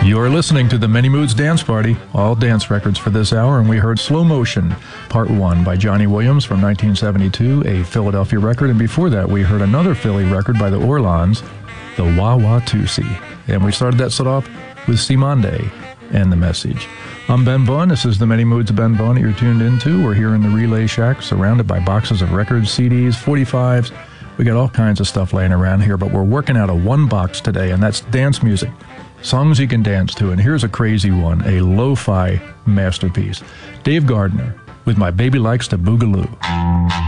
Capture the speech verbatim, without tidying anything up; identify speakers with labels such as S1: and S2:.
S1: You're listening to the Many Moods Dance Party, all dance records for this hour, and we heard Slow Motion, Part one by Johnny Williams from nineteen seventy-two, a Philadelphia record, and before that we heard another Philly record by the Orlons, the Wah-Wah-Tusi. And we started that set off with Cymande and The Message. I'm Ben Vaughn. This is the Many Moods of Ben Vaughn that you're tuned into. We're here in the Relay Shack, surrounded by boxes of records, C Ds, forty-fives. We got all kinds of stuff laying around here, but we're working out of one box today, and that's dance music. Songs you can dance to, and here's a crazy one, a lo-fi masterpiece. Dave Gardner with My Baby Likes to Boogaloo.